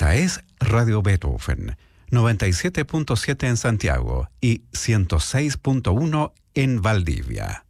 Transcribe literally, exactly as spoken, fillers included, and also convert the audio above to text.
Esta es Radio Beethoven, noventa y siete punto siete en Santiago y ciento seis punto uno en Valdivia.